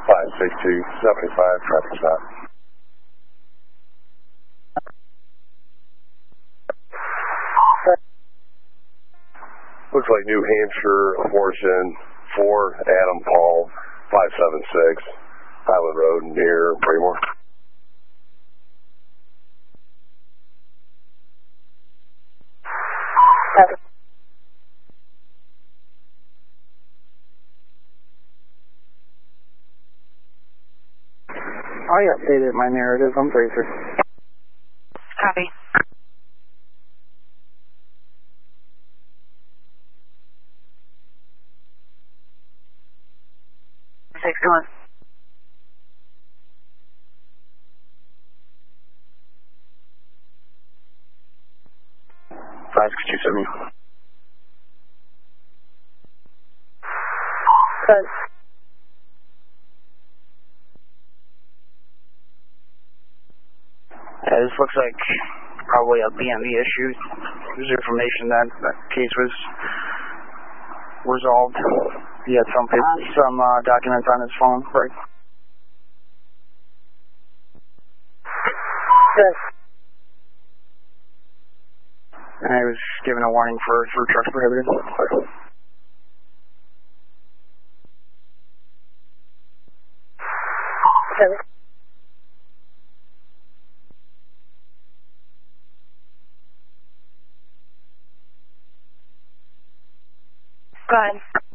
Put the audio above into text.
56275, traffic stop. Looks like New Hampshire, Horson, 4 Adam Paul, 576, Highland Road near Braymore. I updated my narrative. I'm sorry, sir. Copy. Excellent. 56270. Good. This looks like probably a BMV issue. There's information that that case was resolved. He had some documents on his phone, right? Good. And I was given a warning for trucks prohibited. Good. Go ahead.